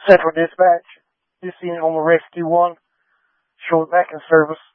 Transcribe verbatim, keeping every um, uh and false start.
Central Dispatch. This unit on the Rescue one. Short back in service.